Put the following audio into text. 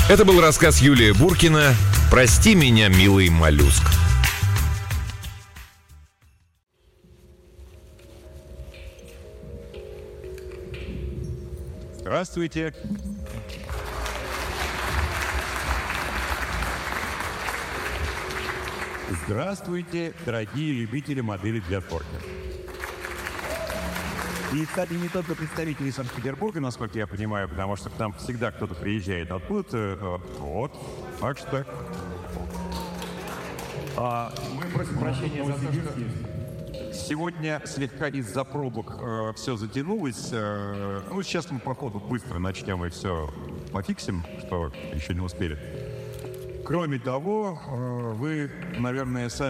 Это был рассказ Юлии Буркина «Прости меня, милый моллюск». Здравствуйте. Здравствуйте, дорогие любители моделей для спорта. И, кстати, не только представители Санкт-Петербурга, насколько я понимаю, потому что к нам всегда кто-то приезжает откуда-то. Вот. Так что... мы просим прощения за то, что сегодня слегка из-за пробок все затянулось. Ну, сейчас мы, походу, быстро начнем и все пофиксим, что еще не успели. Кроме того, вы, наверное, сами